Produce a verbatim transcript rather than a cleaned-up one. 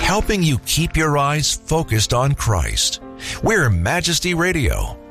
helping you keep your eyes focused on Christ. We're Majesty Radio.